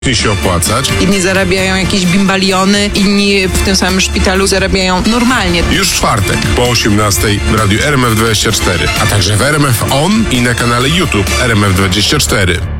się opłacać. Inni zarabiają jakieś bimbaliony, inni w tym samym szpitalu zarabiają normalnie. Już w czwartek po 18:00 w radiu RMF24, a także w RMF On i na kanale YouTube RMF24.